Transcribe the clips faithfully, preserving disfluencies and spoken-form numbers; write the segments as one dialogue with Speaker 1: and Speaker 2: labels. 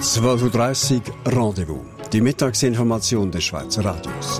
Speaker 1: zwölf Uhr dreißig Rendezvous. Die Mittagsinformation des Schweizer Radios.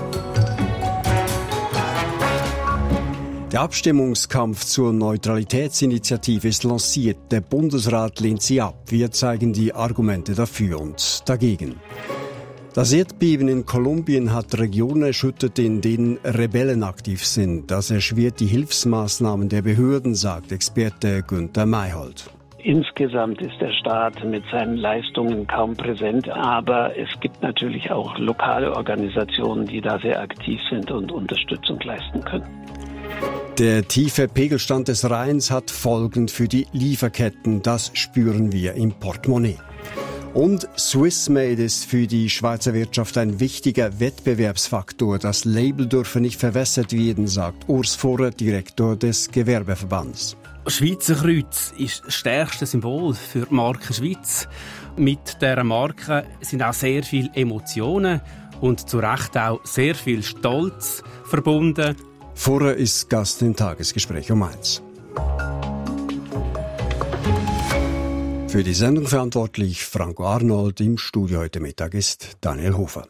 Speaker 1: Der Abstimmungskampf zur Neutralitätsinitiative ist lanciert. Der Bundesrat lehnt sie ab. Wir zeigen die Argumente dafür und dagegen. Das Erdbeben in Kolumbien hat Regionen erschüttert, in denen Rebellen aktiv sind. Das erschwert die Hilfsmaßnahmen der Behörden, sagt Experte Günther Mayhold.
Speaker 2: Insgesamt ist der Staat mit seinen Leistungen kaum präsent, aber es gibt natürlich auch lokale Organisationen, die da sehr aktiv sind und Unterstützung leisten können.
Speaker 1: Der tiefe Pegelstand des Rheins hat Folgen für die Lieferketten, das spüren wir im Portemonnaie. Und Swissmade ist für die Schweizer Wirtschaft ein wichtiger Wettbewerbsfaktor. Das Label dürfe nicht verwässert werden, sagt Urs Vorrer, Direktor des Gewerbeverbands.
Speaker 3: Schweizer Kreuz ist das stärkste Symbol für die Marke Schweiz. Mit dieser Marke sind auch sehr viele Emotionen und zu Recht auch sehr viel Stolz verbunden.
Speaker 1: Vorher ist Gast im Tagesgespräch um eins. Für die Sendung verantwortlich Franco Arnold. Im Studio heute Mittag ist Daniel Hofer.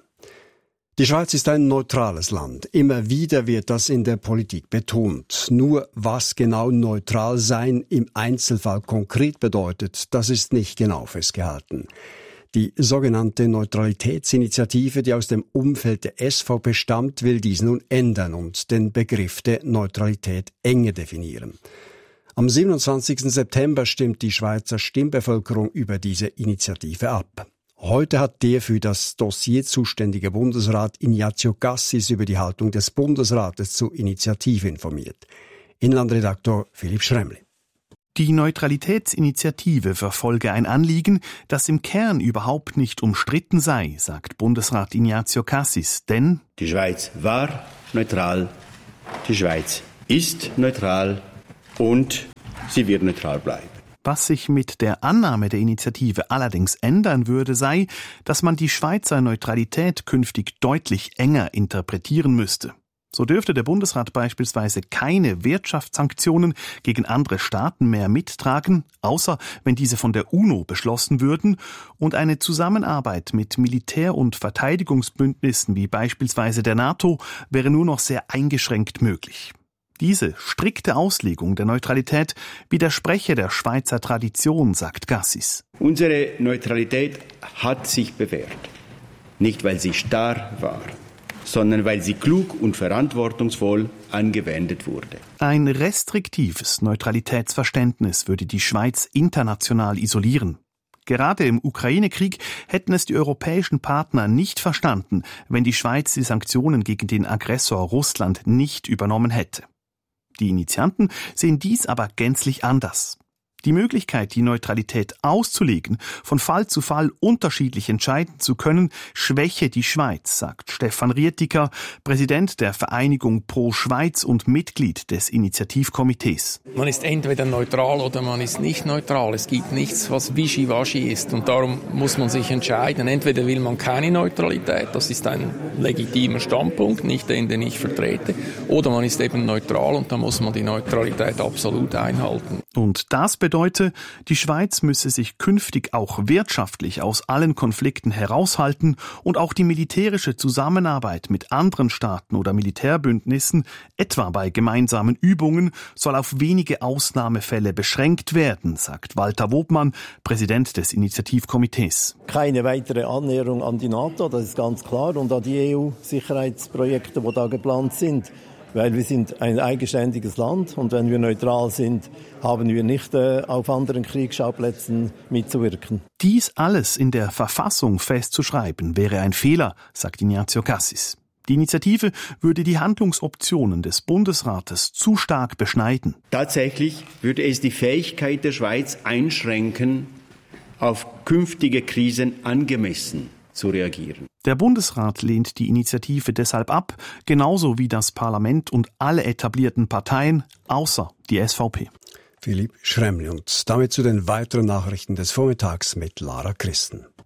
Speaker 1: Die Schweiz ist ein neutrales Land. Immer wieder wird das in der Politik betont. Nur was genau neutral sein im Einzelfall konkret bedeutet, das ist nicht genau festgehalten. Die sogenannte Neutralitätsinitiative, die aus dem Umfeld der S V P stammt, will dies nun ändern und den Begriff der Neutralität enger definieren. Am siebenundzwanzigsten September stimmt die Schweizer Stimmbevölkerung über diese Initiative ab. Heute hat der für das Dossier zuständige Bundesrat Ignazio Cassis über die Haltung des Bundesrates zur Initiative informiert. Inlandredaktor Philipp Schremli.
Speaker 4: Die Neutralitätsinitiative verfolge ein Anliegen, das im Kern überhaupt nicht umstritten sei, sagt Bundesrat Ignazio Cassis, denn
Speaker 5: die Schweiz war neutral, die Schweiz ist neutral und sie wird neutral bleiben.
Speaker 4: Was sich mit der Annahme der Initiative allerdings ändern würde, sei, dass man die Schweizer Neutralität künftig deutlich enger interpretieren müsste. So dürfte der Bundesrat beispielsweise keine Wirtschaftssanktionen gegen andere Staaten mehr mittragen, außer wenn diese von der UNO beschlossen würden, und eine Zusammenarbeit mit Militär- und Verteidigungsbündnissen wie beispielsweise der NATO wäre nur noch sehr eingeschränkt möglich. Diese strikte Auslegung der Neutralität widerspreche der Schweizer Tradition, sagt Cassis.
Speaker 5: Unsere Neutralität hat sich bewährt. Nicht, weil sie starr war, sondern weil sie klug und verantwortungsvoll angewendet wurde.
Speaker 4: Ein restriktives Neutralitätsverständnis würde die Schweiz international isolieren. Gerade im Ukraine-Krieg hätten es die europäischen Partner nicht verstanden, wenn die Schweiz die Sanktionen gegen den Aggressor Russland nicht übernommen hätte. Die Initianten sehen dies aber gänzlich anders. Die Möglichkeit, die Neutralität auszulegen, von Fall zu Fall unterschiedlich entscheiden zu können, schwäche die Schweiz, sagt Stefan Rietiker, Präsident der Vereinigung Pro Schweiz und Mitglied des Initiativkomitees.
Speaker 6: Man ist entweder neutral oder man ist nicht neutral. Es gibt nichts, was wischiwaschi ist. Und darum muss man sich entscheiden. Entweder will man keine Neutralität, das ist ein legitimer Standpunkt, nicht den, den ich vertrete, oder man ist eben neutral und dann muss man die Neutralität absolut einhalten.
Speaker 4: Und das bedeutet, die Schweiz müsse sich künftig auch wirtschaftlich aus allen Konflikten heraushalten und auch die militärische Zusammenarbeit mit anderen Staaten oder Militärbündnissen, etwa bei gemeinsamen Übungen, soll auf wenige Ausnahmefälle beschränkt werden, sagt Walter Wobmann, Präsident des Initiativkomitees.
Speaker 7: Keine weitere Annäherung an die NATO, das ist ganz klar, und an die E U-Sicherheitsprojekte, die da geplant sind. Weil wir sind ein eigenständiges Land und wenn wir neutral sind, haben wir nicht äh, auf anderen Kriegsschauplätzen mitzuwirken.
Speaker 4: Dies alles in der Verfassung festzuschreiben, wäre ein Fehler, sagt Ignazio Cassis. Die Initiative würde die Handlungsoptionen des Bundesrates zu stark beschneiden.
Speaker 5: Tatsächlich würde es die Fähigkeit der Schweiz einschränken, auf künftige Krisen angemessen zu reagieren.
Speaker 4: Der Bundesrat lehnt die Initiative deshalb ab, genauso wie das Parlament und alle etablierten Parteien, außer die S V P.
Speaker 1: Philipp Schremli und damit zu den weiteren Nachrichten des Vormittags mit Lara Christen.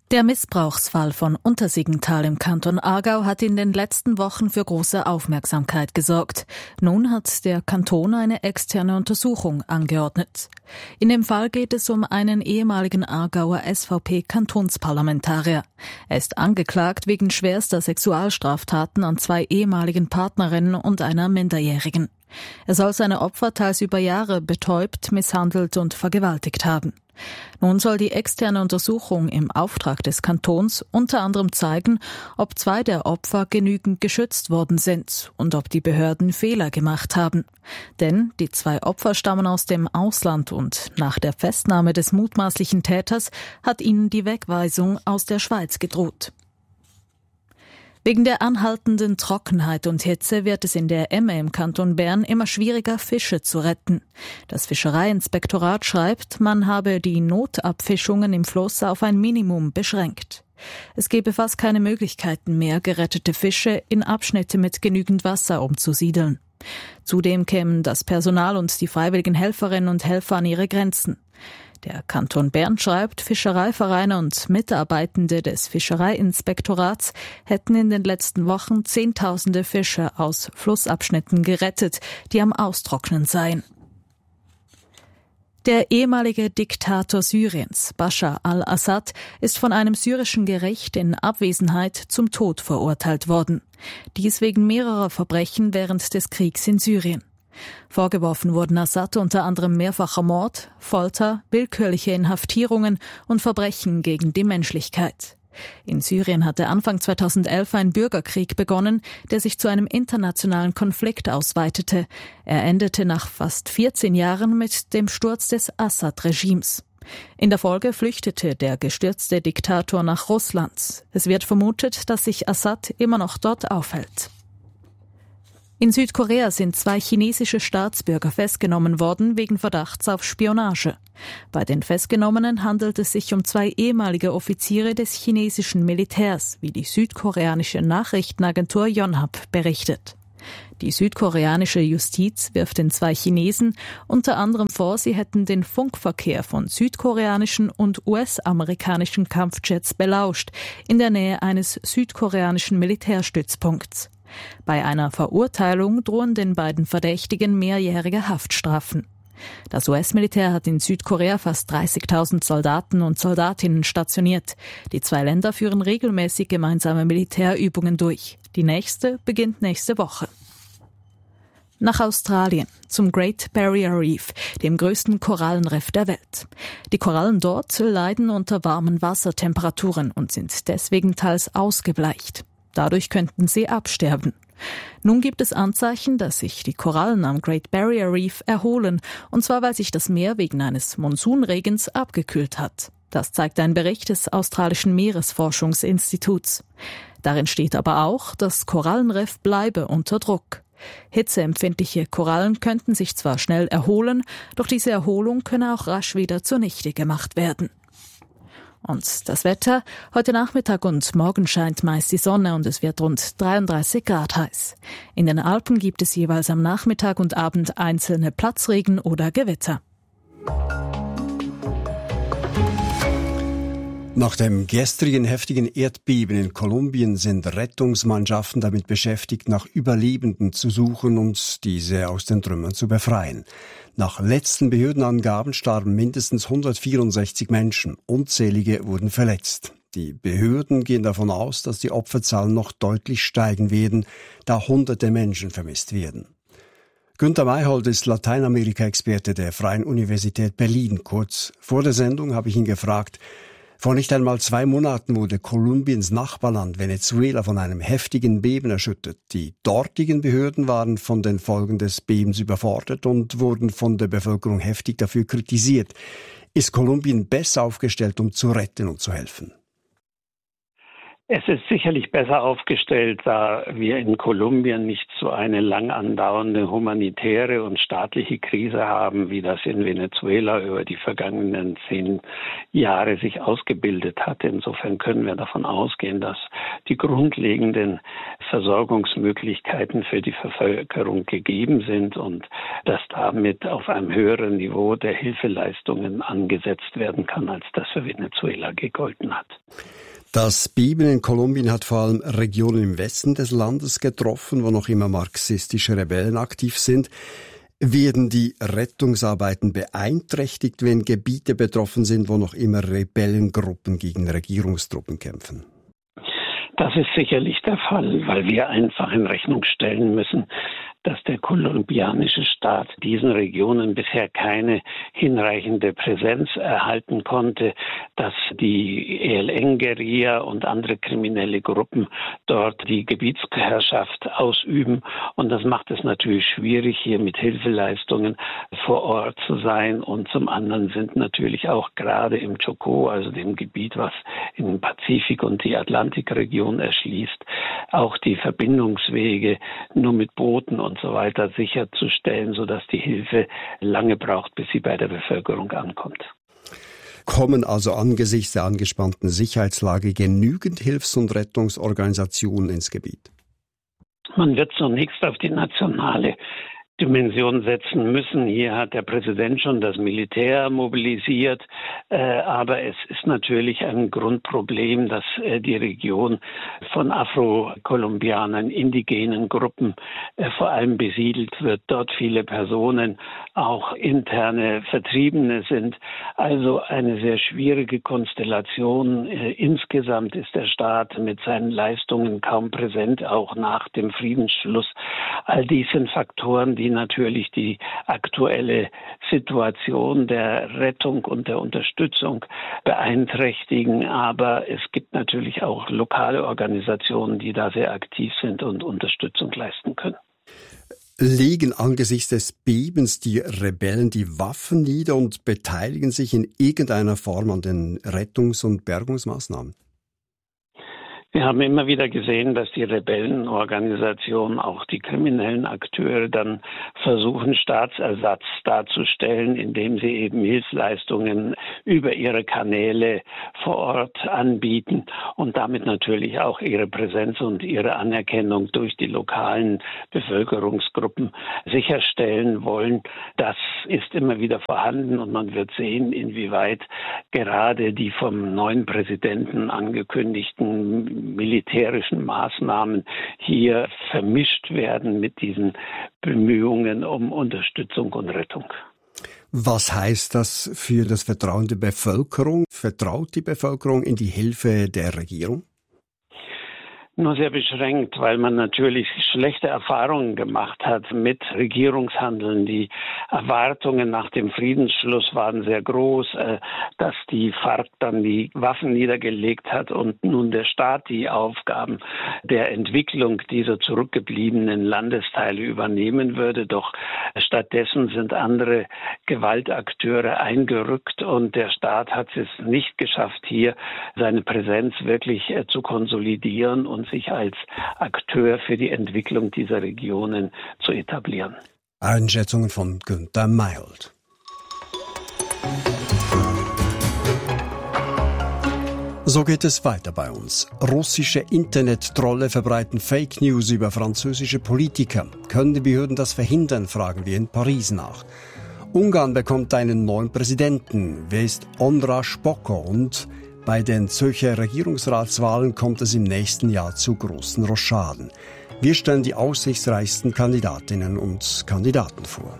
Speaker 8: Der Missbrauchsfall von Untersiggenthal im Kanton Aargau hat in den letzten Wochen für große Aufmerksamkeit gesorgt. Nun hat der Kanton eine externe Untersuchung angeordnet. In dem Fall geht es um einen ehemaligen Aargauer S V P-Kantonsparlamentarier. Er ist angeklagt wegen schwerster Sexualstraftaten an zwei ehemaligen Partnerinnen und einer Minderjährigen. Er soll seine Opfer teils über Jahre betäubt, misshandelt und vergewaltigt haben. Nun soll die externe Untersuchung im Auftrag des Kantons unter anderem zeigen, ob zwei der Opfer genügend geschützt worden sind und ob die Behörden Fehler gemacht haben. Denn die zwei Opfer stammen aus dem Ausland und nach der Festnahme des mutmaßlichen Täters hat ihnen die Wegweisung aus der Schweiz gedroht. Wegen der anhaltenden Trockenheit und Hitze wird es in der Emme im Kanton Bern immer schwieriger, Fische zu retten. Das Fischereiinspektorat schreibt, man habe die Notabfischungen im Fluss auf ein Minimum beschränkt. Es gebe fast keine Möglichkeiten mehr, gerettete Fische in Abschnitte mit genügend Wasser umzusiedeln. Zudem kämen das Personal und die freiwilligen Helferinnen und Helfer an ihre Grenzen. Der Kanton Bern schreibt, Fischereivereine und Mitarbeitende des Fischereiinspektorats hätten in den letzten Wochen Zehntausende Fische aus Flussabschnitten gerettet, die am Austrocknen seien. Der ehemalige Diktator Syriens, Bashar al-Assad, ist von einem syrischen Gericht in Abwesenheit zum Tod verurteilt worden. Dies wegen mehrerer Verbrechen während des Kriegs in Syrien. Vorgeworfen wurden Assad unter anderem mehrfacher Mord, Folter, willkürliche Inhaftierungen und Verbrechen gegen die Menschlichkeit. In Syrien hatte Anfang zweitausendelf ein Bürgerkrieg begonnen, der sich zu einem internationalen Konflikt ausweitete. Er endete nach fast vierzehn Jahren mit dem Sturz des Assad-Regimes. In der Folge flüchtete der gestürzte Diktator nach Russland. Es wird vermutet, dass sich Assad immer noch dort aufhält. In Südkorea sind zwei chinesische Staatsbürger festgenommen worden wegen Verdachts auf Spionage. Bei den Festgenommenen handelt es sich um zwei ehemalige Offiziere des chinesischen Militärs, wie die südkoreanische Nachrichtenagentur Yonhap berichtet. Die südkoreanische Justiz wirft den zwei Chinesen unter anderem vor, sie hätten den Funkverkehr von südkoreanischen und U S-amerikanischen Kampfjets belauscht, in der Nähe eines südkoreanischen Militärstützpunkts. Bei einer Verurteilung drohen den beiden Verdächtigen mehrjährige Haftstrafen. Das U S-Militär hat in Südkorea fast dreißigtausend Soldaten und Soldatinnen stationiert. Die zwei Länder führen regelmäßig gemeinsame Militärübungen durch. Die nächste beginnt nächste Woche. Nach Australien, zum Great Barrier Reef, dem größten Korallenriff der Welt. Die Korallen dort leiden unter warmen Wassertemperaturen und sind deswegen teils ausgebleicht. Dadurch könnten sie absterben. Nun gibt es Anzeichen, dass sich die Korallen am Great Barrier Reef erholen, und zwar weil sich das Meer wegen eines Monsunregens abgekühlt hat. Das zeigt ein Bericht des australischen Meeresforschungsinstituts. Darin steht aber auch, das Korallenriff bleibe unter Druck. Hitzeempfindliche Korallen könnten sich zwar schnell erholen, doch diese Erholung könne auch rasch wieder zunichte gemacht werden. Und das Wetter? Heute Nachmittag und morgen scheint meist die Sonne und es wird rund dreiunddreißig Grad heiß. In den Alpen gibt es jeweils am Nachmittag und Abend einzelne Platzregen oder Gewitter.
Speaker 1: Nach dem gestrigen heftigen Erdbeben in Kolumbien sind Rettungsmannschaften damit beschäftigt, nach Überlebenden zu suchen und diese aus den Trümmern zu befreien. Nach letzten Behördenangaben starben mindestens hundertvierundsechzig Menschen, unzählige wurden verletzt. Die Behörden gehen davon aus, dass die Opferzahlen noch deutlich steigen werden, da hunderte Menschen vermisst werden. Günter Mayhold ist Lateinamerika-Experte der Freien Universität Berlin. Kurz vor der Sendung habe ich ihn gefragt, vor nicht einmal zwei Monaten wurde Kolumbiens Nachbarland Venezuela von einem heftigen Beben erschüttert. Die dortigen Behörden waren von den Folgen des Bebens überfordert und wurden von der Bevölkerung heftig dafür kritisiert. Ist Kolumbien besser aufgestellt, um zu retten und zu helfen?
Speaker 2: Es ist sicherlich besser aufgestellt, da wir in Kolumbien nicht so eine lang andauernde humanitäre und staatliche Krise haben, wie das in Venezuela über die vergangenen zehn Jahre sich ausgebildet hat. Insofern können wir davon ausgehen, dass die grundlegenden Versorgungsmöglichkeiten für die Bevölkerung gegeben sind und dass damit auf einem höheren Niveau der Hilfeleistungen angesetzt werden kann, als das für Venezuela gegolten hat.
Speaker 1: Das Beben in Kolumbien hat vor allem Regionen im Westen des Landes getroffen, wo noch immer marxistische Rebellen aktiv sind. Werden die Rettungsarbeiten beeinträchtigt, wenn Gebiete betroffen sind, wo noch immer Rebellengruppen gegen Regierungstruppen kämpfen?
Speaker 2: Das ist sicherlich der Fall, weil wir einfach in Rechnung stellen müssen, dass der kolumbianische Staat diesen Regionen bisher keine hinreichende Präsenz erhalten konnte, dass die E L N-Guerilla und andere kriminelle Gruppen dort die Gebietsherrschaft ausüben. Und das macht es natürlich schwierig, hier mit Hilfeleistungen vor Ort zu sein. Und zum anderen sind natürlich auch gerade im Chocó, also dem Gebiet, was in den Pazifik und die Atlantikregion erschließt, auch die Verbindungswege nur mit Booten und so weiter sicherzustellen, sodass die Hilfe lange braucht, bis sie bei der Bevölkerung ankommt.
Speaker 1: Kommen also angesichts der angespannten Sicherheitslage genügend Hilfs- und Rettungsorganisationen ins Gebiet?
Speaker 2: Man wird zunächst auf die nationale Dimension setzen müssen. Hier hat der Präsident schon das Militär mobilisiert, äh, aber es ist natürlich ein Grundproblem, dass äh, die Region von Afro-Kolumbianern, indigenen Gruppen äh, vor allem besiedelt wird, dort viele Personen, auch interne Vertriebene sind. Also eine sehr schwierige Konstellation. Äh, insgesamt ist der Staat mit seinen Leistungen kaum präsent, auch nach dem Friedensschluss. All dies sind Faktoren, die natürlich die aktuelle Situation der Rettung und der Unterstützung beeinträchtigen. Aber es gibt natürlich auch lokale Organisationen, die da sehr aktiv sind und Unterstützung leisten können.
Speaker 1: Legen angesichts des Bebens die Rebellen die Waffen nieder und beteiligen sich in irgendeiner Form an den Rettungs- und Bergungsmaßnahmen?
Speaker 2: Wir haben immer wieder gesehen, dass die Rebellenorganisationen, auch die kriminellen Akteure, dann versuchen, Staatsersatz darzustellen, indem sie eben Hilfsleistungen über ihre Kanäle vor Ort anbieten und damit natürlich auch ihre Präsenz und ihre Anerkennung durch die lokalen Bevölkerungsgruppen sicherstellen wollen. Das ist immer wieder vorhanden und man wird sehen, inwieweit gerade die vom neuen Präsidenten angekündigten militärischen Maßnahmen hier vermischt werden mit diesen Bemühungen um Unterstützung und Rettung.
Speaker 1: Was heißt das für das Vertrauen der Bevölkerung? Vertraut die Bevölkerung in die Hilfe der Regierung?
Speaker 2: Nur sehr beschränkt, weil man natürlich schlechte Erfahrungen gemacht hat mit Regierungshandeln. Die Erwartungen nach dem Friedensschluss waren sehr groß, dass die FARC dann die Waffen niedergelegt hat und nun der Staat die Aufgaben der Entwicklung dieser zurückgebliebenen Landesteile übernehmen würde. Doch stattdessen sind andere Gewaltakteure eingerückt und der Staat hat es nicht geschafft, hier seine Präsenz wirklich zu konsolidieren und sich als Akteur für die Entwicklung dieser Regionen zu etablieren.
Speaker 1: Einschätzungen von Günther Mayholt. So geht es weiter bei uns. Russische Internet-Trolle verbreiten Fake News über französische Politiker. Können die Behörden das verhindern, fragen wir in Paris nach. Ungarn bekommt einen neuen Präsidenten. Wer ist Ondra Spoko? Und bei den Zürcher Regierungsratswahlen kommt es im nächsten Jahr zu großen Rochaden. Wir stellen die aussichtsreichsten Kandidatinnen und Kandidaten vor.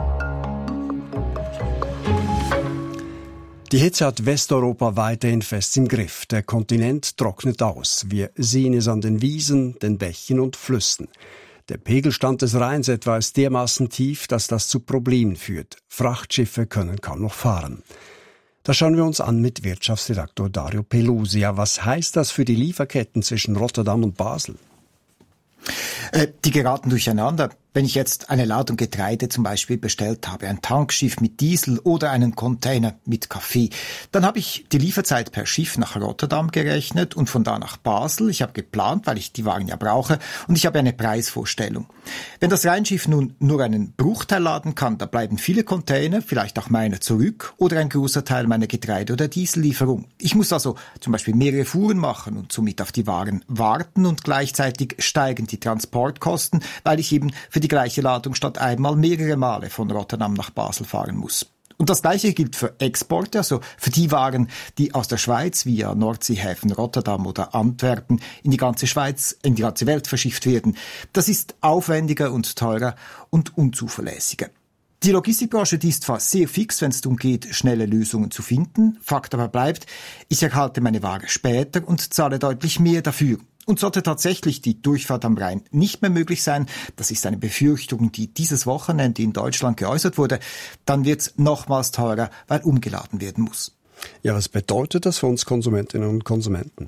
Speaker 1: Die Hitze hat Westeuropa weiterhin fest im Griff. Der Kontinent trocknet aus. Wir sehen es an den Wiesen, den Bächen und Flüssen. Der Pegelstand des Rheins etwa ist dermaßen tief, dass das zu Problemen führt. Frachtschiffe können kaum noch fahren. Das schauen wir uns an mit Wirtschaftsredaktor Dario Pelusia. Was heißt das für die Lieferketten zwischen Rotterdam und Basel?
Speaker 9: Äh, die geraten durcheinander. Wenn ich jetzt eine Ladung Getreide zum Beispiel bestellt habe, ein Tankschiff mit Diesel oder einen Container mit Kaffee, dann habe ich die Lieferzeit per Schiff nach Rotterdam gerechnet und von da nach Basel. Ich habe geplant, weil ich die Waren ja brauche, und ich habe eine Preisvorstellung. Wenn das Rheinschiff nun nur einen Bruchteil laden kann, da bleiben viele Container, vielleicht auch meine, zurück oder ein großer Teil meiner Getreide- oder Diesellieferung. Ich muss also zum Beispiel mehrere Fuhren machen und somit auf die Waren warten, und gleichzeitig steigen die Transportkosten, weil ich eben für die gleiche Ladung statt einmal mehrere Male von Rotterdam nach Basel fahren muss. Und das Gleiche gilt für Exporte, also für die Waren, die aus der Schweiz via Nordseehäfen Rotterdam oder Antwerpen in die ganze Schweiz, in die ganze Welt verschifft werden. Das ist aufwendiger und teurer und unzuverlässiger. Die Logistikbranche, die ist zwar sehr fix, wenn es darum geht, schnelle Lösungen zu finden. Fakt aber bleibt, ich erhalte meine Ware später und zahle deutlich mehr dafür. Und sollte tatsächlich die Durchfahrt am Rhein nicht mehr möglich sein, das ist eine Befürchtung, die dieses Wochenende in Deutschland geäußert wurde, dann wird es nochmals teurer, weil umgeladen werden muss.
Speaker 1: Ja, was bedeutet das für uns Konsumentinnen und Konsumenten?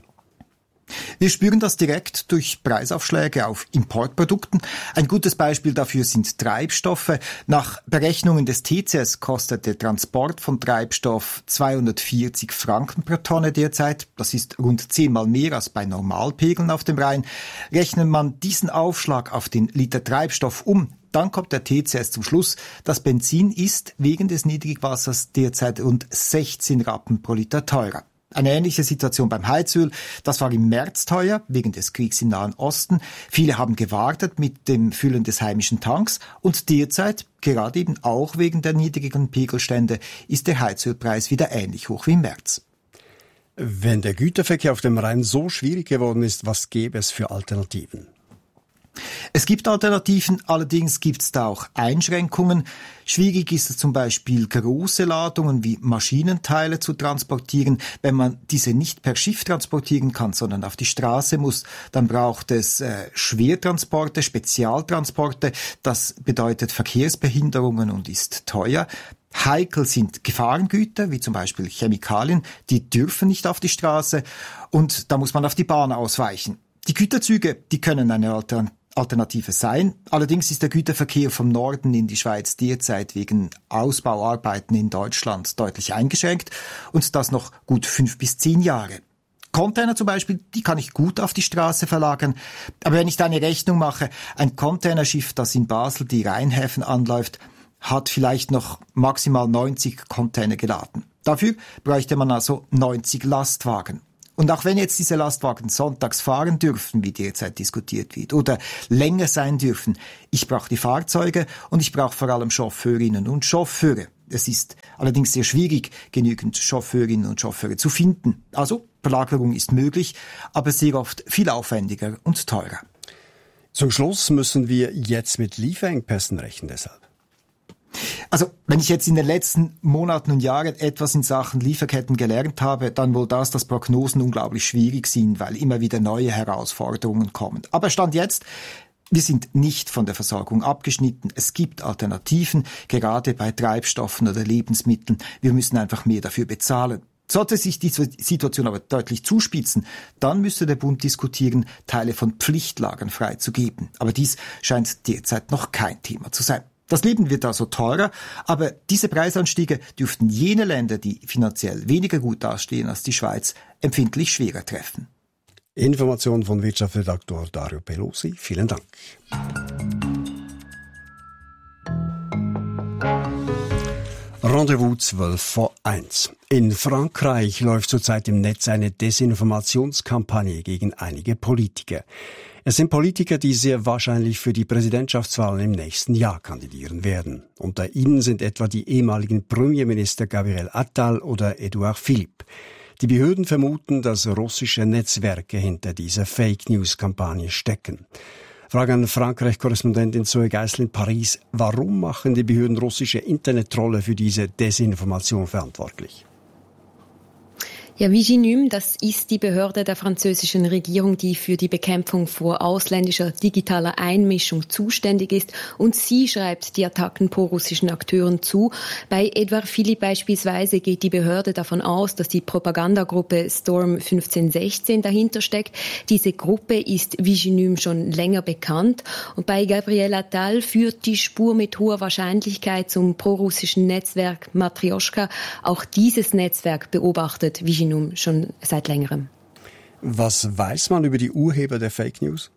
Speaker 9: Wir spüren das direkt durch Preisaufschläge auf Importprodukten. Ein gutes Beispiel dafür sind Treibstoffe. Nach Berechnungen des T C S kostet der Transport von Treibstoff zweihundertvierzig Franken pro Tonne derzeit. Das ist rund zehnmal mehr als bei Normalpegeln auf dem Rhein. Rechnet man diesen Aufschlag auf den Liter Treibstoff um, dann kommt der T C S zum Schluss, das Benzin ist wegen des Niedrigwassers derzeit rund sechzehn Rappen pro Liter teurer. Eine ähnliche Situation beim Heizöl. Das war im März teuer, wegen des Kriegs im Nahen Osten. Viele haben gewartet mit dem Füllen des heimischen Tanks. Und derzeit, gerade eben auch wegen der niedrigen Pegelstände, ist der Heizölpreis wieder ähnlich hoch wie im März.
Speaker 1: Wenn der Güterverkehr auf dem Rhein so schwierig geworden ist, was gäbe es für Alternativen?
Speaker 9: Es gibt Alternativen, allerdings gibt es da auch Einschränkungen. Schwierig ist es zum Beispiel, große Ladungen wie Maschinenteile zu transportieren. Wenn man diese nicht per Schiff transportieren kann, sondern auf die Straße muss, dann braucht es äh, Schwertransporte, Spezialtransporte. Das bedeutet Verkehrsbehinderungen und ist teuer. Heikel sind Gefahrengüter, wie zum Beispiel Chemikalien, die dürfen nicht auf die Straße, und da muss man auf die Bahn ausweichen. Die Güterzüge, die können eine Altern- Alternative sein. Allerdings ist der Güterverkehr vom Norden in die Schweiz derzeit wegen Ausbauarbeiten in Deutschland deutlich eingeschränkt, und das noch gut fünf bis zehn Jahre. Container zum Beispiel, die kann ich gut auf die Straße verlagern. Aber wenn ich da eine Rechnung mache, ein Containerschiff, das in Basel die Rheinhäfen anläuft, hat vielleicht noch maximal neunzig Container geladen. Dafür bräuchte man also neunzig Lastwagen. Und auch wenn jetzt diese Lastwagen sonntags fahren dürfen, wie derzeit diskutiert wird, oder länger sein dürfen, ich brauche die Fahrzeuge und ich brauche vor allem Chauffeurinnen und Chauffeure. Es ist allerdings sehr schwierig, genügend Chauffeurinnen und Chauffeure zu finden. Also, Verlagerung ist möglich, aber sehr oft viel aufwendiger und teurer.
Speaker 1: Zum Schluss müssen wir jetzt mit Lieferengpässen rechnen deshalb.
Speaker 9: Also, wenn ich jetzt in den letzten Monaten und Jahren etwas in Sachen Lieferketten gelernt habe, dann wohl das, dass Prognosen unglaublich schwierig sind, weil immer wieder neue Herausforderungen kommen. Aber Stand jetzt, wir sind nicht von der Versorgung abgeschnitten. Es gibt Alternativen, gerade bei Treibstoffen oder Lebensmitteln. Wir müssen einfach mehr dafür bezahlen. Sollte sich die Situation aber deutlich zuspitzen, dann müsste der Bund diskutieren, Teile von Pflichtlagern freizugeben. Aber dies scheint derzeit noch kein Thema zu sein. Das Leben wird also teurer, aber diese Preisanstiege dürften jene Länder, die finanziell weniger gut dastehen als die Schweiz, empfindlich schwerer treffen.
Speaker 1: Information von Wirtschaftsredaktor Dario Pelosi. Vielen Dank. Rendezvous zwölf vor eins. In Frankreich läuft zurzeit im Netz eine Desinformationskampagne gegen einige Politiker. Es sind Politiker, die sehr wahrscheinlich für die Präsidentschaftswahlen im nächsten Jahr kandidieren werden. Unter ihnen sind etwa die ehemaligen Premierminister Gabriel Attal oder Edouard Philippe. Die Behörden vermuten, dass russische Netzwerke hinter dieser Fake-News-Kampagne stecken. Frage an Frankreich-Korrespondentin Zoe Geisel in Paris. Warum machen die Behörden russische Internettrolle für diese Desinformation verantwortlich?
Speaker 10: Ja, Viginum, das ist die Behörde der französischen Regierung, die für die Bekämpfung vor ausländischer digitaler Einmischung zuständig ist. Und sie schreibt die Attacken pro-russischen Akteuren zu. Bei Edouard Philippe beispielsweise geht die Behörde davon aus, dass die Propagandagruppe Storm fünfzehn sechzehn dahinter steckt. Diese Gruppe ist Viginum schon länger bekannt. Und bei Gabriel Attal führt die Spur mit hoher Wahrscheinlichkeit zum prorussischen Netzwerk Matrioschka. Auch dieses Netzwerk beobachtet Viginum schon seit längerem.
Speaker 1: Was weiß man über die Urheber der Fake News?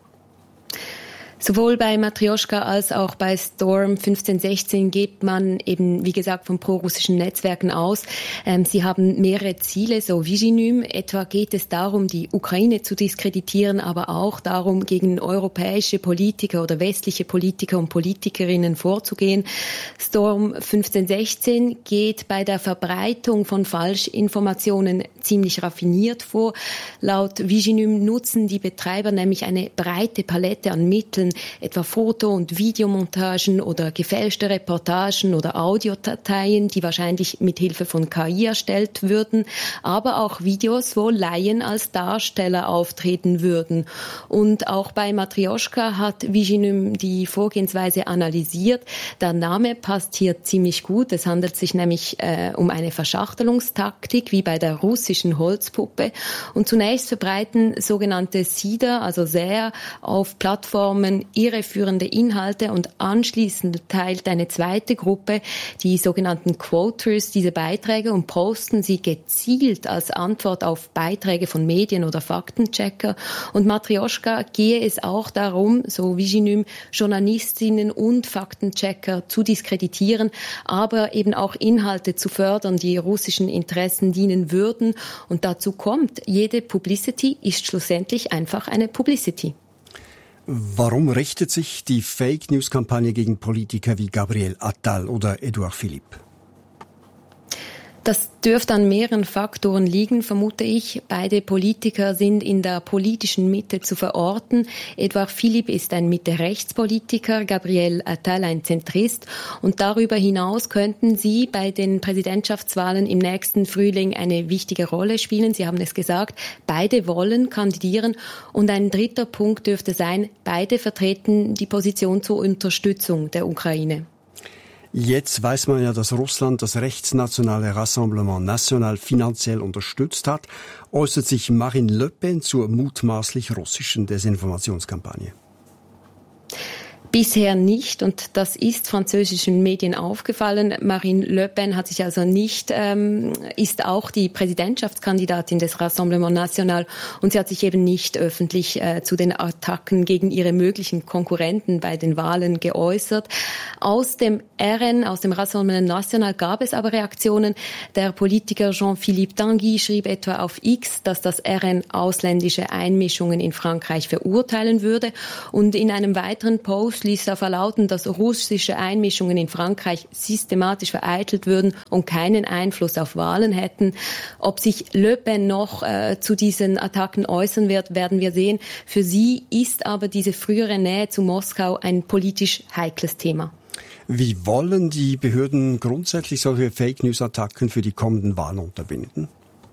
Speaker 10: Sowohl bei Matrioschka als auch bei Storm fünfzehn sechzehn geht man eben, wie gesagt, von prorussischen Netzwerken aus. Ähm, sie haben mehrere Ziele, so Viginum. Etwa geht es darum, die Ukraine zu diskreditieren, aber auch darum, gegen europäische Politiker oder westliche Politiker und Politikerinnen vorzugehen. Storm fünfzehn sechzehn geht bei der Verbreitung von Falschinformationen ziemlich raffiniert vor. Laut Viginum nutzen die Betreiber nämlich eine breite Palette an Mitteln, etwa Foto- und Videomontagen oder gefälschte Reportagen oder Audiodateien, die wahrscheinlich mit Hilfe von K I erstellt würden, aber auch Videos, wo Laien als Darsteller auftreten würden. Und auch bei Matrioschka hat Viginum die Vorgehensweise analysiert. Der Name passt hier ziemlich gut. Es handelt sich nämlich äh, um eine Verschachtelungstaktik, wie bei der russischen Holzpuppe. Und zunächst verbreiten sogenannte Seeder, also Säher, auf Plattformen irreführende Inhalte und anschließend teilt eine zweite Gruppe, die sogenannten Quoters, diese Beiträge und posten sie gezielt als Antwort auf Beiträge von Medien oder Faktenchecker. Und Matrioschka gehe es auch darum, so Viginum, Journalistinnen und Faktenchecker zu diskreditieren, aber eben auch Inhalte zu fördern, die russischen Interessen dienen würden. Und dazu kommt, jede Publicity ist schlussendlich einfach eine Publicity.
Speaker 1: Warum richtet sich die Fake-News-Kampagne gegen Politiker wie Gabriel Attal oder Edouard Philippe?
Speaker 10: Das dürfte an mehreren Faktoren liegen, vermute ich. Beide Politiker sind in der politischen Mitte zu verorten. Edouard Philippe ist ein Mitte-Rechts-Politiker, Gabriel Attal ein Zentrist. Und darüber hinaus könnten sie bei den Präsidentschaftswahlen im nächsten Frühling eine wichtige Rolle spielen. Sie haben es gesagt, beide wollen kandidieren. Und ein dritter Punkt dürfte sein, beide vertreten die Position zur Unterstützung der Ukraine.
Speaker 1: Jetzt weiß man ja, dass Russland das rechtsnationale Rassemblement National finanziell unterstützt hat. Äußert sich Marine Le Pen zur mutmaßlich russischen Desinformationskampagne?
Speaker 10: Bisher nicht, und das ist französischen Medien aufgefallen. Marine Le Pen hat sich also nicht, ähm, ist auch die Präsidentschaftskandidatin des Rassemblement National, und sie hat sich eben nicht öffentlich äh, zu den Attacken gegen ihre möglichen Konkurrenten bei den Wahlen geäußert. Aus dem R N, aus dem Rassemblement National, gab es aber Reaktionen. Der Politiker Jean-Philippe Tanguy schrieb etwa auf X, dass das R N ausländische Einmischungen in Frankreich verurteilen würde, und in einem weiteren Post ließ er verlauten, dass russische Einmischungen in Frankreich systematisch vereitelt würden und keinen Einfluss auf Wahlen hätten. Ob sich Le Pen noch äh, zu diesen Attacken äußern wird, werden wir sehen. Für sie ist aber diese frühere Nähe zu Moskau ein politisch heikles Thema.
Speaker 1: Wie wollen die Behörden grundsätzlich solche Fake-News-Attacken für die kommenden Wahlen unterbinden?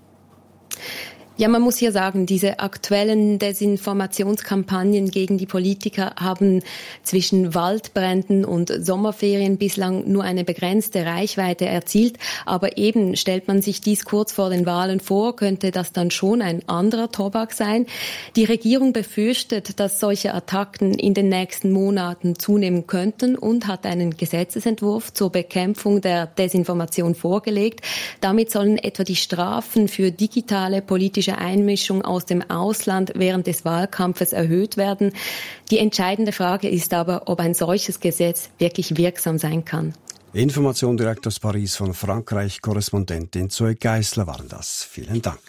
Speaker 10: Ja, man muss hier sagen, diese aktuellen Desinformationskampagnen gegen die Politiker haben zwischen Waldbränden und Sommerferien bislang nur eine begrenzte Reichweite erzielt. Aber eben, stellt man sich dies kurz vor den Wahlen vor, könnte das dann schon ein anderer Tobak sein. Die Regierung befürchtet, dass solche Attacken in den nächsten Monaten zunehmen könnten und hat einen Gesetzesentwurf zur Bekämpfung der Desinformation vorgelegt. Damit sollen etwa die Strafen für digitale politische Einmischung aus dem Ausland während des Wahlkampfes erhöht werden. Die entscheidende Frage ist aber, ob ein solches Gesetz wirklich wirksam sein kann.
Speaker 1: Information direkt aus Paris von Frankreich-Korrespondentin Zoe Geisler waren das. Vielen Dank.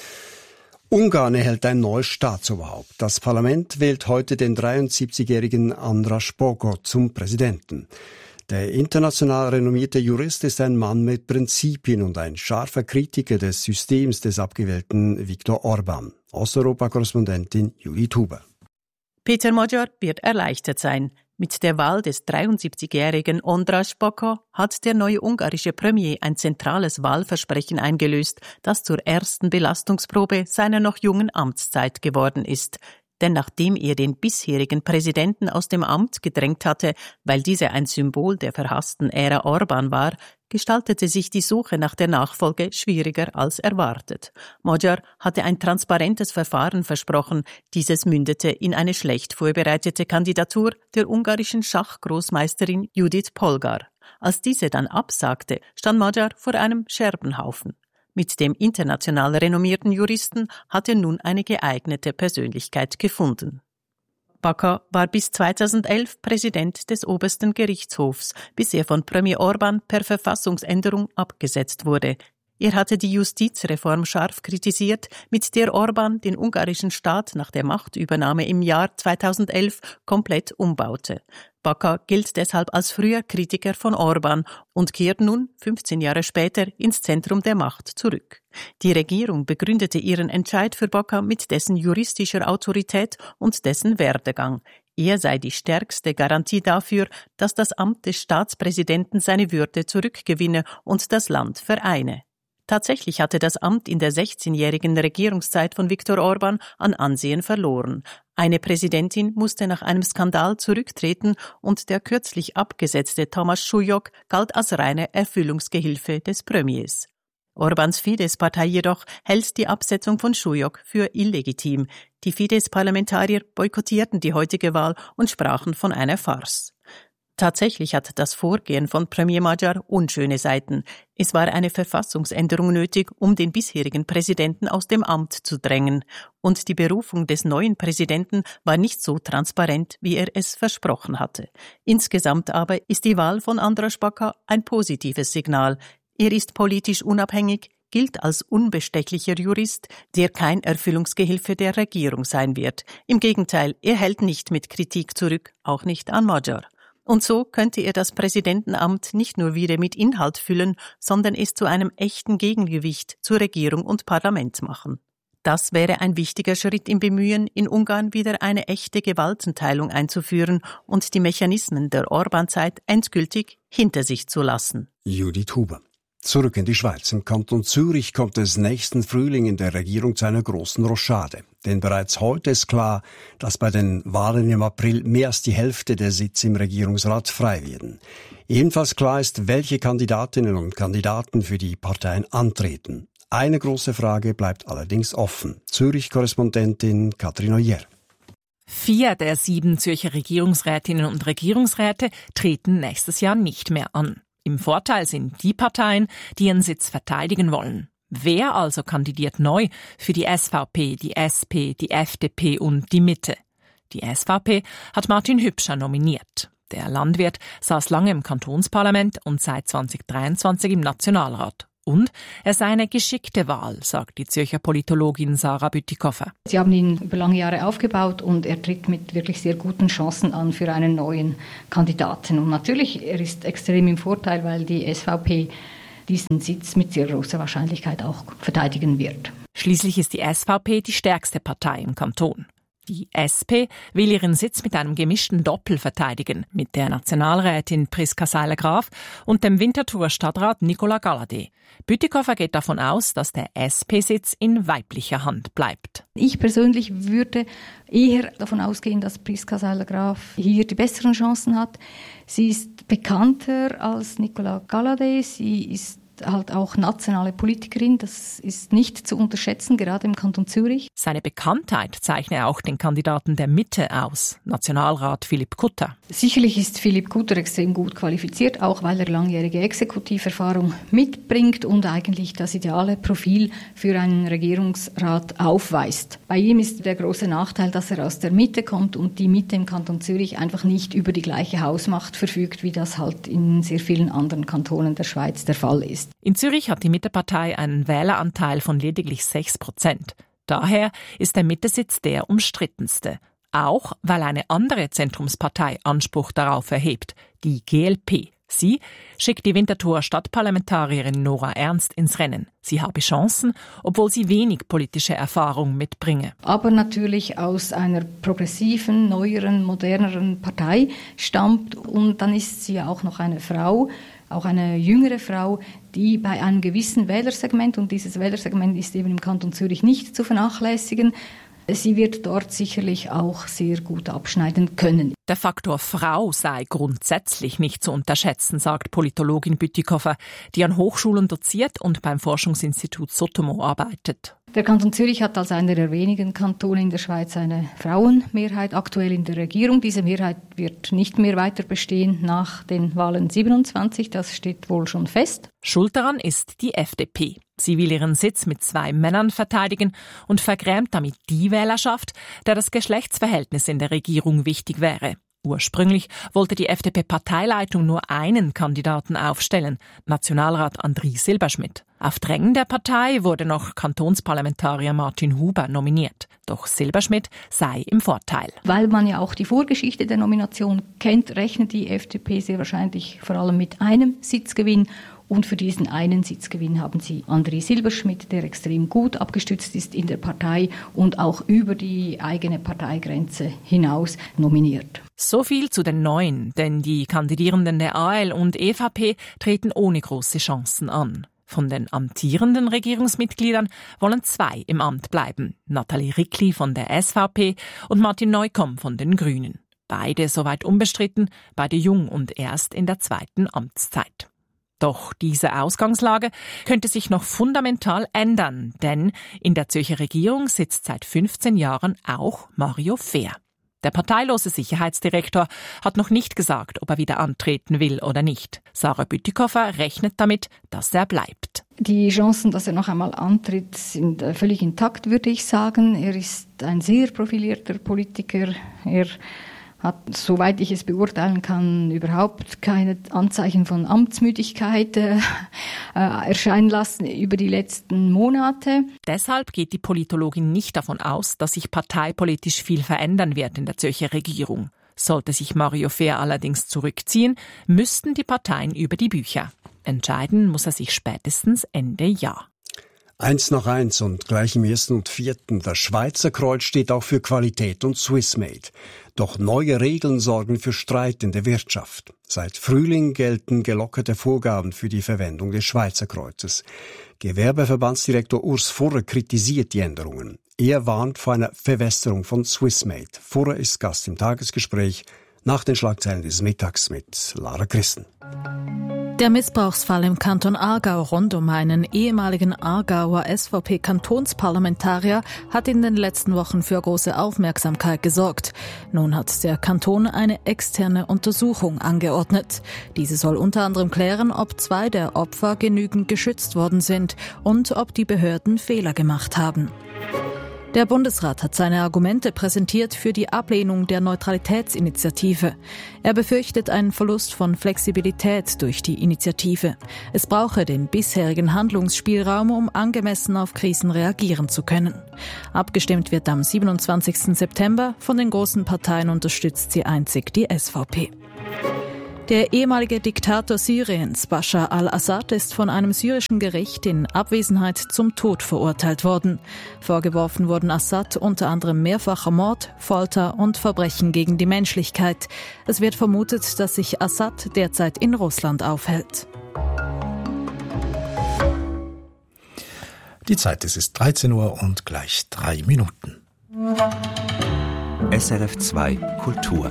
Speaker 1: Ungarn erhält ein neues Staatsoberhaupt. Das Parlament wählt heute den dreiundsiebzigjährigen Andras Bogor zum Präsidenten. Der international renommierte Jurist ist ein Mann mit Prinzipien und ein scharfer Kritiker des Systems des abgewählten Viktor Orban. Osteuropa-Korrespondentin Julie Tuber.
Speaker 11: Peter Magyar wird erleichtert sein. Mit der Wahl des dreiundsiebzigjährigen András Baka hat der neue ungarische Premier ein zentrales Wahlversprechen eingelöst, das zur ersten Belastungsprobe seiner noch jungen Amtszeit geworden ist. Denn nachdem er den bisherigen Präsidenten aus dem Amt gedrängt hatte, weil dieser ein Symbol der verhassten Ära Orbán war, gestaltete sich die Suche nach der Nachfolge schwieriger als erwartet. Magyar hatte ein transparentes Verfahren versprochen, dieses mündete in eine schlecht vorbereitete Kandidatur der ungarischen Schachgroßmeisterin Judith Polgar. Als diese dann absagte, stand Magyar vor einem Scherbenhaufen. Mit dem international renommierten Juristen hat er nun eine geeignete Persönlichkeit gefunden. Baka war bis zweitausendelf Präsident des obersten Gerichtshofs, bis er von Premier Orbán per Verfassungsänderung abgesetzt wurde. Er hatte die Justizreform scharf kritisiert, mit der Orbán den ungarischen Staat nach der Machtübernahme im Jahr zweitausendelf komplett umbaute. Baka gilt deshalb als früher Kritiker von Orbán und kehrt nun, fünfzehn Jahre später, ins Zentrum der Macht zurück. Die Regierung begründete ihren Entscheid für Baka mit dessen juristischer Autorität und dessen Werdegang. Er sei die stärkste Garantie dafür, dass das Amt des Staatspräsidenten seine Würde zurückgewinne und das Land vereine. Tatsächlich hatte das Amt in der sechzehnjährigen Regierungszeit von Viktor Orbán an Ansehen verloren. Eine Präsidentin musste nach einem Skandal zurücktreten und der kürzlich abgesetzte Tamás Súlyog galt als reine Erfüllungsgehilfe des Premiers. Orbáns Fidesz-Partei jedoch hält die Absetzung von Súlyog für illegitim. Die Fidesz-Parlamentarier boykottierten die heutige Wahl und sprachen von einer Farce. Tatsächlich hat das Vorgehen von Premier Magyar unschöne Seiten. Es war eine Verfassungsänderung nötig, um den bisherigen Präsidenten aus dem Amt zu drängen. Und die Berufung des neuen Präsidenten war nicht so transparent, wie er es versprochen hatte. Insgesamt aber ist die Wahl von András Baka ein positives Signal. Er ist politisch unabhängig, gilt als unbestechlicher Jurist, der kein Erfüllungsgehilfe der Regierung sein wird. Im Gegenteil, er hält nicht mit Kritik zurück, auch nicht an Magyar. Und so könnte er das Präsidentenamt nicht nur wieder mit Inhalt füllen, sondern es zu einem echten Gegengewicht zur Regierung und Parlament machen. Das wäre ein wichtiger Schritt im Bemühen, in Ungarn wieder eine echte Gewaltenteilung einzuführen und die Mechanismen der Orbán-Zeit endgültig hinter sich zu lassen.
Speaker 1: Judith Huber. Zurück in die Schweiz. Im Kanton Zürich kommt es nächsten Frühling in der Regierung zu einer großen Rochade. Denn bereits heute ist klar, dass bei den Wahlen im April mehr als die Hälfte der Sitze im Regierungsrat frei werden. Ebenfalls klar ist, welche Kandidatinnen und Kandidaten für die Parteien antreten. Eine große Frage bleibt allerdings offen. Zürich-Korrespondentin Katrin Oyer.
Speaker 12: Vier der sieben Zürcher Regierungsrätinnen und Regierungsräte treten nächstes Jahr nicht mehr an. Im Vorteil sind die Parteien, die ihren Sitz verteidigen wollen. Wer also kandidiert neu für die S V P, die S P, die F D P und die Mitte? Die S V P hat Martin Hübscher nominiert. Der Landwirt saß lange im Kantonsparlament und seit zweitausenddreiundzwanzig im Nationalrat. Und er sei eine geschickte Wahl, sagt die Zürcher Politologin Sarah Bütikofer.
Speaker 13: Sie haben ihn über lange Jahre aufgebaut und er tritt mit wirklich sehr guten Chancen an für einen neuen Kandidaten. Und natürlich, er ist extrem im Vorteil, weil die S V P diesen Sitz mit sehr großer Wahrscheinlichkeit auch verteidigen wird.
Speaker 12: Schließlich ist die S V P die stärkste Partei im Kanton. Die S P will ihren Sitz mit einem gemischten Doppel verteidigen, mit der Nationalrätin Priska Seiler-Graf und dem Winterthurer Stadtrat Nicola Galladay. Bütikofer geht davon aus, dass der S P-Sitz in weiblicher Hand bleibt.
Speaker 13: Ich persönlich würde eher davon ausgehen, dass Priska Seiler-Graf hier die besseren Chancen hat. Sie ist bekannter als Nicola Galladay, sie ist halt auch nationale Politikerin, das ist nicht zu unterschätzen, gerade im Kanton Zürich.
Speaker 12: Seine Bekanntheit zeichne auch den Kandidaten der Mitte aus, Nationalrat Philipp Kutter.
Speaker 13: Sicherlich ist Philipp Kutter extrem gut qualifiziert, auch weil er langjährige Exekutiverfahrung mitbringt und eigentlich das ideale Profil für einen Regierungsrat aufweist. Bei ihm ist der große Nachteil, dass er aus der Mitte kommt und die Mitte im Kanton Zürich einfach nicht über die gleiche Hausmacht verfügt, wie das halt in sehr vielen anderen Kantonen der Schweiz der Fall ist.
Speaker 12: In Zürich hat die Mittepartei einen Wähleranteil von lediglich sechs Prozent. Daher ist der Mittesitz der umstrittenste. Auch weil eine andere Zentrumspartei Anspruch darauf erhebt, die G L P. Sie schickt die Winterthurer Stadtparlamentarierin Nora Ernst ins Rennen. Sie habe Chancen, obwohl sie wenig politische Erfahrung mitbringe.
Speaker 13: Aber natürlich aus einer progressiven, neueren, moderneren Partei stammt. Und dann ist sie ja auch noch eine Frau, auch eine jüngere Frau, die bei einem gewissen Wählersegment, und dieses Wählersegment ist eben im Kanton Zürich nicht zu vernachlässigen, sie wird dort sicherlich auch sehr gut abschneiden können.
Speaker 12: Der Faktor Frau sei grundsätzlich nicht zu unterschätzen, sagt Politologin Bütikofer, die an Hochschulen doziert und beim Forschungsinstitut Sotomo arbeitet.
Speaker 13: Der Kanton Zürich hat als einer der wenigen Kantone in der Schweiz eine Frauenmehrheit aktuell in der Regierung. Diese Mehrheit wird nicht mehr weiter bestehen nach den Wahlen siebenundzwanzig, das steht wohl schon fest.
Speaker 12: Schuld daran ist die F D P. Sie will ihren Sitz mit zwei Männern verteidigen und vergrämt damit die Wählerschaft, der das Geschlechtsverhältnis in der Regierung wichtig wäre. Ursprünglich wollte die F D P-Parteileitung nur einen Kandidaten aufstellen, Nationalrat André Silberschmidt. Auf Drängen der Partei wurde noch Kantonsparlamentarier Martin Huber nominiert. Doch Silberschmidt sei im Vorteil.
Speaker 13: Weil man ja auch die Vorgeschichte der Nomination kennt, rechnet die F D P sehr wahrscheinlich vor allem mit einem Sitzgewinn. Und für diesen einen Sitzgewinn haben sie André Silberschmidt, der extrem gut abgestützt ist in der Partei und auch über die eigene Parteigrenze hinaus nominiert.
Speaker 12: So viel zu den Neuen, denn die Kandidierenden der A L und E V P treten ohne große Chancen an. Von den amtierenden Regierungsmitgliedern wollen zwei im Amt bleiben. Nathalie Rickli von der S V P und Martin Neukomm von den Grünen. Beide soweit unbestritten, beide jung und erst in der zweiten Amtszeit. Doch diese Ausgangslage könnte sich noch fundamental ändern, denn in der Zürcher Regierung sitzt seit fünfzehn Jahren auch Mario Fehr. Der parteilose Sicherheitsdirektor hat noch nicht gesagt, ob er wieder antreten will oder nicht. Sarah Bütikofer rechnet damit, dass er bleibt.
Speaker 13: Die Chancen, dass er noch einmal antritt, sind völlig intakt, würde ich sagen. Er ist ein sehr profilierter Politiker. Er hat, soweit ich es beurteilen kann, überhaupt keine Anzeichen von Amtsmüdigkeit äh, erscheinen lassen über die letzten Monate.
Speaker 12: Deshalb geht die Politologin nicht davon aus, dass sich parteipolitisch viel verändern wird in der Zürcher Regierung. Sollte sich Mario Fehr allerdings zurückziehen, müssten die Parteien über die Bücher. Entscheiden muss er sich spätestens Ende Jahr.
Speaker 1: Eins nach eins und gleich im ersten und vierten. Das Schweizer Kreuz steht auch für Qualität und Swissmade. Doch neue Regeln sorgen für Streit in der Wirtschaft. Seit Frühling gelten gelockerte Vorgaben für die Verwendung des Schweizer Kreuzes. Gewerbeverbandsdirektor Urs Furrer kritisiert die Änderungen. Er warnt vor einer Verwässerung von Swissmade. Furrer ist Gast im Tagesgespräch nach den Schlagzeilen des Mittags mit Lara Christen.
Speaker 8: Der Missbrauchsfall im Kanton Aargau rund um einen ehemaligen Aargauer S V P-Kantonsparlamentarier hat in den letzten Wochen für große Aufmerksamkeit gesorgt. Nun hat der Kanton eine externe Untersuchung angeordnet. Diese soll unter anderem klären, ob zwei der Opfer genügend geschützt worden sind und ob die Behörden Fehler gemacht haben. Der Bundesrat hat seine Argumente präsentiert für die Ablehnung der Neutralitätsinitiative. Er befürchtet einen Verlust von Flexibilität durch die Initiative. Es brauche den bisherigen Handlungsspielraum, um angemessen auf Krisen reagieren zu können. Abgestimmt wird am siebenundzwanzigsten September. Von den großen Parteien unterstützt sie einzig die S V P. Der ehemalige Diktator Syriens, Bashar al-Assad, ist von einem syrischen Gericht in Abwesenheit zum Tod verurteilt worden. Vorgeworfen wurden Assad unter anderem mehrfacher Mord, Folter und Verbrechen gegen die Menschlichkeit. Es wird vermutet, dass sich Assad derzeit in Russland aufhält.
Speaker 14: Die Zeit ist, ist dreizehn Uhr und gleich drei Minuten.
Speaker 15: S R F zwei Kultur.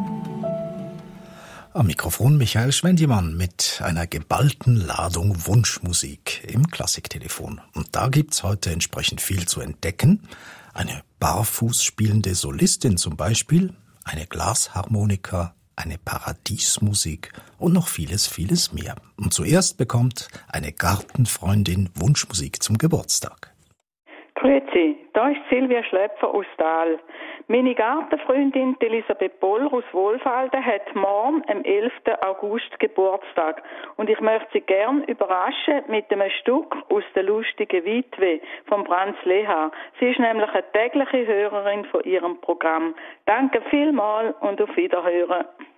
Speaker 14: Am Mikrofon Michael Schwendjemann mit einer geballten Ladung Wunschmusik im Klassiktelefon. Und da gibt's heute entsprechend viel zu entdecken. Eine barfuß spielende Solistin zum Beispiel, eine Glasharmonika, eine Paradiesmusik und noch vieles, vieles mehr. Und zuerst bekommt eine Gartenfreundin Wunschmusik zum Geburtstag.
Speaker 16: Grüezi, da ist Silvia Schläpfer aus Dahl. Meine Gartenfreundin Elisabeth Boller aus Wohlfalden hat morgen am elften August Geburtstag und ich möchte sie gern überraschen mit einem Stück aus der lustigen Witwe von Franz Lehar. Sie ist nämlich eine tägliche Hörerin von ihrem Programm. Danke vielmals und auf Wiederhören.